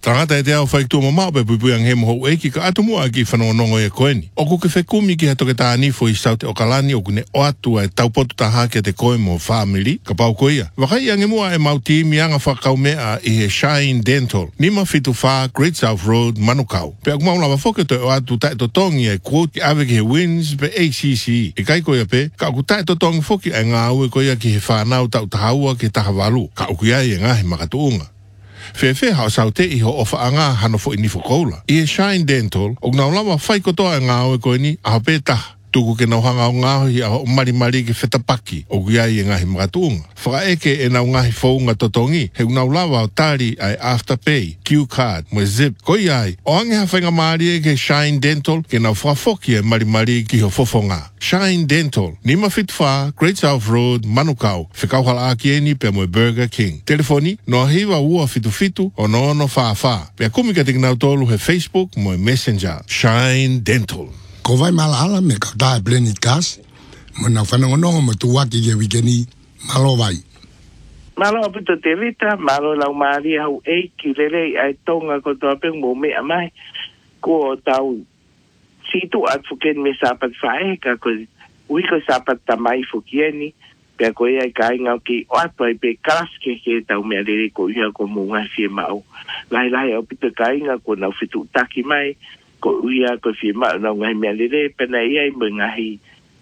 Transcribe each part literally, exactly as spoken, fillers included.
Tangata e te au whaikitua mamau pe pui ang he moho eki ka atu mua ki whanonongo e koeni. O ku ke whekumi ki hato ke tāni fo i saute o kalani o kune o atua e taupotu taha ke te koe mo family ka pau koia. Wakai ange mua e mauti mianga whakau mea i he Shine Dental. Nima fitu wha Great South Road Manukau. Pe aku maula wafoke to o atu tae to tongi e quote ki ave ki he wins pe A C C. E kai koia pe, ka aku tae to tongi foki e ngā ue koia ki he whanau tau tahaua ki tahawalu. Ka uku ia i e ngahi makatuunga. Fefe hao sau te iho ofa anga hano fo ini fokoula. I e Shine Dental, o ngau lawa whai kotoa e ngā ue koe ni, aho pe taha. Tuku ke nau hanga o ngāhi a o mari mari ke whetapaki o guiai e ngahi makatunga. Whaka eke e nau ngahi whaunga totongi, he unau lawa o tari ai Afterpay, Q-Card, mo Zip. Koi ai, o ange ha whainga maari e ke Shine Dental, ke nau whafoki e mari mari ki ho fofonga. Shine Dental, Nima Fitfa, Great South Road, Manukau, whikauhala aki eni pe mo Burger King. Telefoni, no hiwa ua fitu fitu o no no wha wha. Pea kumika te nau tolu he Facebook mo Messenger. Shine Dental. Ko vai malahala me ka tae Blended Gas, mo na whanongonongo mo tuwaki ke wikeni, malo vai. Malo apito te vita, malo lau maari hau e ki lele ai tonga ko toa peng mo mea mai, ko tau situ at fuken me sapat whae, ka ko wiko sapat tamai fukieni, pia ko ia kai ngau ki o ato ai pe kalaske ke tau mea lele ko ia ko mo ngai fie mau. Lai lai apito kai ngau ko nau fitu taki mai, ko uia ko fi ma na ngai me lele pena ia i ngahi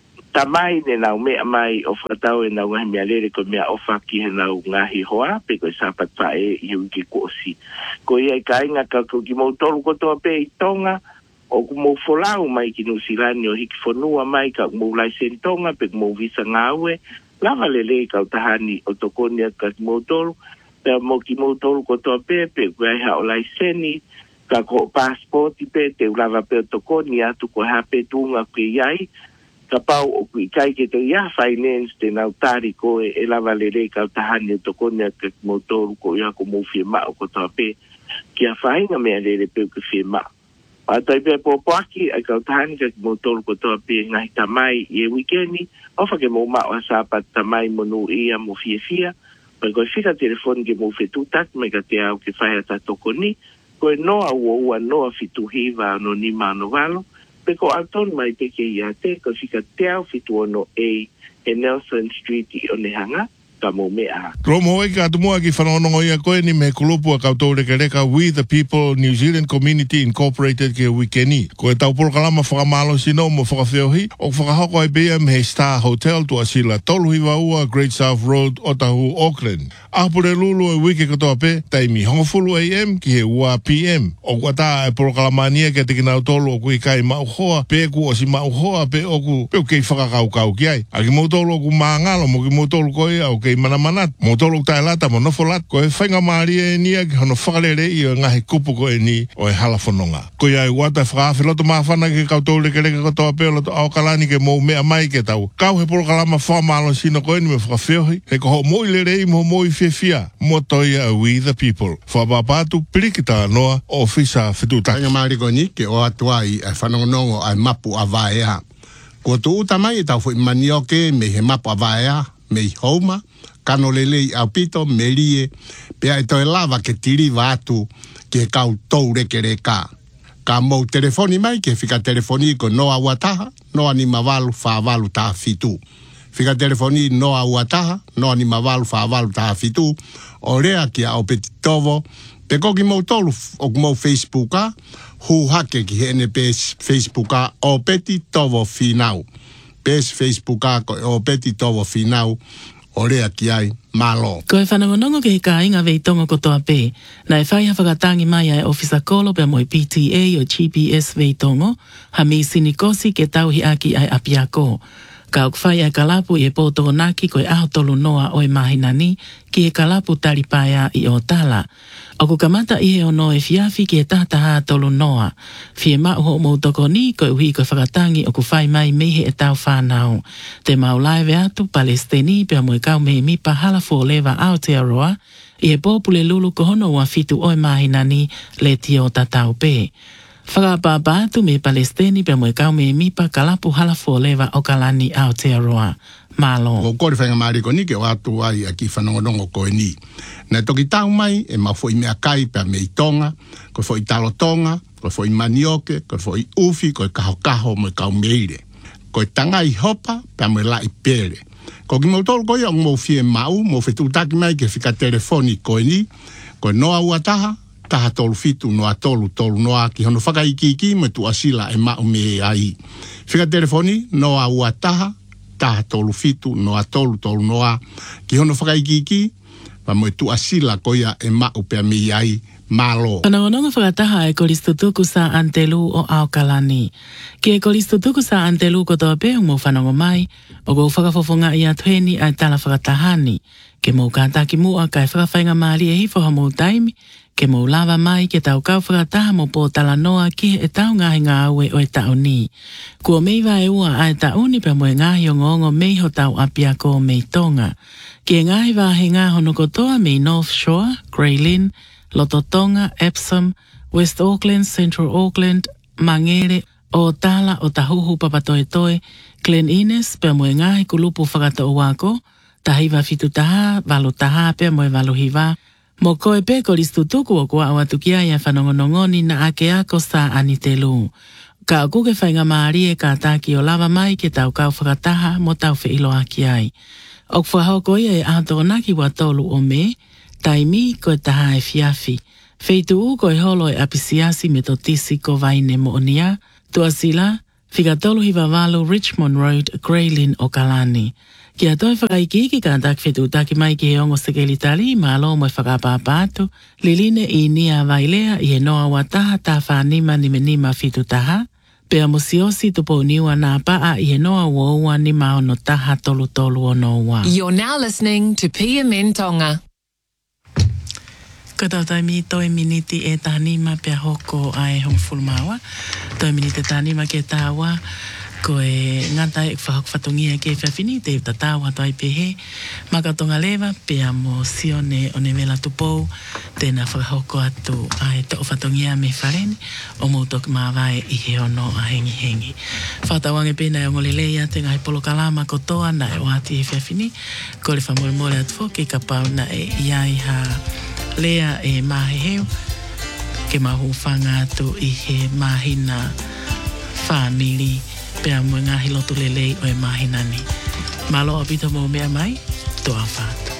tamai ne na me mai o fatau e na ngai me lele ko me ofa ki na ngahi hoa pe ko sapat pae i ki kosi ko ia kai nga ka ko ki mo tolu ko to pe tonga o ko mo folau mai ki no silani o hiki fonua mai ka mo lai sentonga pe mo visa ngawe lava lele ka tahani o tokonia ka mo tolu pe mo ki mo tolu ko to pe pe ko ha o lai seni ka ko passport pe te ulava pe toko ni atu ko hape tunga ki yai ka pau o ki kai ke te ia finance te nau tari ko e, e lava lele ka tahani toko ni atu motor ko ia ko mo firma o ko tape ki a fainga me lele pe ko firma a tai pe po paki a ka tahani ka motor ko tape ngai tamai e weekendi o fa ke mo ma o sa pa tamai mo no ia mo fie fia pe ko fika telefon ke mo fetu tak me ka te au ke fai ata toko ni ko no a ua no a fitu hiva no ni mano valo pe ko aton mai te ke ia te ko fika te au fitu ono e e Nelson Street i o nehanga ka mo mea. Romo e ka atumua ki whanonongo ia koe ni me kulupu a kautau reka reka We the People New Zealand Community Incorporated ke wikeni. Ko e tau porokalama whakamalo sino mo whakawheohi o whakahoko ai bea me he Star Hotel tu asila tolu hiwa ua Great South Road Otahu Auckland. Ahapure lulu e wike katoa pe taimi hongofulu A M ki he ua P M. O kuata e porokalamania ke te kinau tolu o kui kai mauhoa pe ku o si mauhoa pe o ku pe o kei whakakau kau ki ai. A ki mautolu o ku maangalo mo ki mautolu koe au kei mana manat. Mautolu tae lata mo nofolat ko e whainga maari e nia ki hono whakalere i o ngahi kupu ko e ni o e halafononga. Ko ia i wata whakawhi loto maafana ke kautau reke reke katoa pe loto au kalani ke mou mea mai ke tau. Kau he porokalama whamalo sino ko e ni me whakawheohi. He ko ho moi lere i mo moi fia mo toia a We the People. Whabapatu pirikita noa o fisa whituta. Tanga maari ko ni ke o atua i e whanongonongo ai mapu a vaea. Ko tu uta mai e tau fo manioke me he mapu a vaea, me i houma, kano lele i au pito, me lie, pea e toi lava ke tiri vatu ke kau tau reke reka. Ka mou telefoni mai ke fika telefoni ko noa wataha, noa ni mavalu wha valu taha fitu. Fika telefoni noa uataha, noa ni mavalu wha valu taha fitu, o rea ki a o peti tovo, pe koki mou tolu o mou Facebooka, hu hake ki hene pes Facebooka o peti tovo finau. Pes Facebooka ko o peti tovo finau, o rea ki ai malo. Ko e whanongonongo ke he ka inga vei tonga kotoa pe, na e whai hawhakatangi mai ai ofisa kolo pe moi P T A o G P S vei tongo, ha mi sinikosi ke tauhi aki ai apiako. Ka ukwhai ai kalapu i e pōtoko naki ko e aho tolu noa o e mahinani ki e kalapu taripaya i o tala. O ku kamata i e ono e fiafi ki e tataha tolu noa. Fie mauho mou toko ni ko e uhi ko whakatangi o ku whai mai mehe e tau whanau. Te maulaive atu Palestini pe mo e kau mehe mipa halafo lewa Aotearoa i e pōpule lulu ko hono ua fitu o e mahinani le tio tatau pe. Whakapapa atu me Palestini pe mo e kau mehe mipa kalapu halafo lewa o kalani Aotearoa. Malo. O kore whainga mariko ni ke o atu ai a ki whanongonongo koe ni. Nā toki tau mai e ma fo i mea kai pia me i tonga, koe fo i talo tonga, koe fo i manioke, koe fo i ufi, koe kaho kaho mo i kau meire. Koe tanga i hopa pia mo i la i pere. Ko ki mo tolu koe o mo fie mau, mo fe tutaki mai ke fika telefoni koe ni, koe noa ua taha, taha tolu fitu noa tolu tolu noa ki hono whaka iki iki mo tu asila e mau me ai. Fika telefoni noa ua taha, taha tolu fitu noa tolu tolu noa ki hono whaka iki iki, pa mo tu asila koia e mau pia me ai. Malo. Panangononga whakataha e kolistutuku sa Antelu o Aukalani. Ki e kolistutuku sa Antelu ko toa pehu mo whanongo mai, o go whakafofonga i atueni ai tala whakatahani. Ke mo kātaki mua kai whakawhainga maari e hifo ha mo taimi, ke mo lava mai ke tau kau whakataha mo po tala noa ki e tau ngahi ngā aue o e tau ni. Kua meiwa e ua ai tau ni pe mo e ngahi o ngongo mei ho tau apia ko mei tonga. Ki e ngahi wahe ngā hono kotoa mei North Shore, Grey Lynn, Lototonga, Epsom, West Auckland, Central Auckland, Mangere, o Tala, o Tahuhu, Papatoetoe, Glen Innes, pia moe ngahi kulupu whakata o wako, tahiwa fitu taha, valo taha, pia moe valo hiva, mo koe pe kolistutuku o kua awatukia ia whanongonongoni na ake ako sa anitelu. Ka kuke whainga maari e ka taki o lava mai ke tau kau whakataha mo tau whi ilo aki ai. Ok whahoko ia e ahatonaki wa tolu o me, taimi koe taha e fiafi. Feitu u koe holo e apisiasi me to tisi ko vaine mo onia. Tua sila, whikatolu hiwa walo Richmond Road, Grey Lynn o Kalani. Kia toi whakaiki ka tak whetu taki mai ki he ongo sekelitari, ma alo mo e whakapapatu, liline i nia vailea i he noa wataha ta whanima ni menima fitu taha, pea musiosi tupo niwa nā paa i he noa woua ni maono taha tolu tolu o noa. You're now listening to P M N Tonga. Ko tau tai mi toi miniti e tānima pia hoko ai hong fulmawa. Toi miniti tānima ke tāwa. Ko e ngata e whahok whatongia ke whiawhini te ta tāwa toi pehe. Makatonga lewa pia mo sione o ne mela tupou. Tēnā whahoko atu ai to whatongia me whareni. O moutok mawai i he ono a hengi hengi. Whatawange pēnā e ongolelea te ngai polo kalama ko toa na e wāti e whiawhini. Ko le whamore more atu whoke ka pau na e iai ha lea e maheheo ke mahu whanga atu i he mahina whaniri pea mua ngahi lotu lelei o e mahina ni. Malo apito mo mea mai, toa whātu.